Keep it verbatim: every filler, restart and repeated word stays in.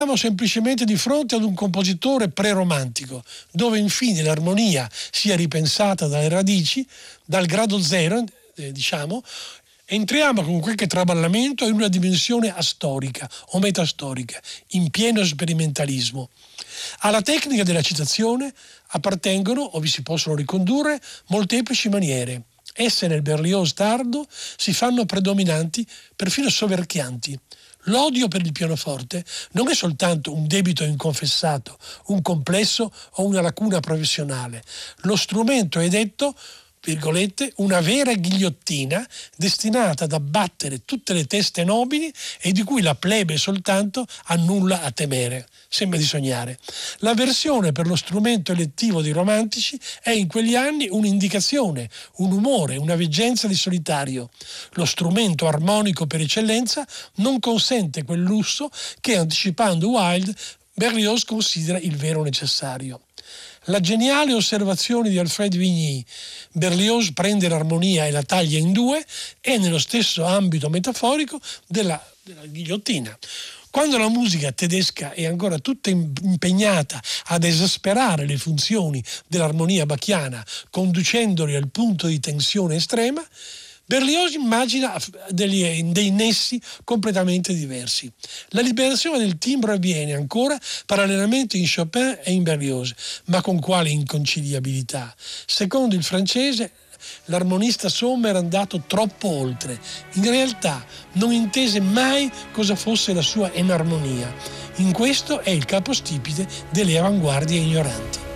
Siamo semplicemente di fronte ad un compositore preromantico, dove infine l'armonia sia ripensata dalle radici, dal grado zero, eh, diciamo. Entriamo con qualche traballamento in una dimensione astorica o metastorica, in pieno sperimentalismo. Alla tecnica della citazione appartengono, o vi si possono ricondurre, molteplici maniere. Esse nel Berlioz tardo si fanno predominanti, perfino soverchianti. L'odio per il pianoforte non è soltanto un debito inconfessato, un complesso o una lacuna professionale. Lo strumento è detto, virgolette, una vera ghigliottina destinata ad abbattere tutte le teste nobili e di cui la plebe soltanto ha nulla a temere. Sembra di sognare. L'avversione per lo strumento elettivo dei romantici è in quegli anni un'indicazione, un umore, una veggenza di solitario. Lo strumento armonico per eccellenza non consente quel lusso che, anticipando Wilde, Berlioz considera il vero necessario. La geniale osservazione di Alfred Vigny, Berlioz prende l'armonia e la taglia in due, è nello stesso ambito metaforico della, della ghigliottina. Quando la musica tedesca è ancora tutta impegnata ad esasperare le funzioni dell'armonia bacchiana, conducendoli al punto di tensione estrema, Berlioz immagina degli, dei nessi completamente diversi. La liberazione del timbro avviene ancora parallelamente in Chopin e in Berlioz, ma con quale inconciliabilità? Secondo il francese, l'armonista Sommer è andato troppo oltre. In realtà non intese mai cosa fosse la sua enarmonia. In questo è il capostipite delle avanguardie ignoranti.